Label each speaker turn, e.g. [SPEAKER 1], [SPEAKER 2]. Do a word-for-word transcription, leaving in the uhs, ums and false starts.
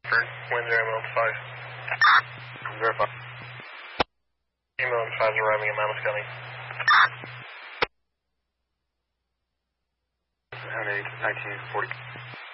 [SPEAKER 1] Wind zero Mount five. Verify. Mount five is arriving at Mammoth County. nineteen forty.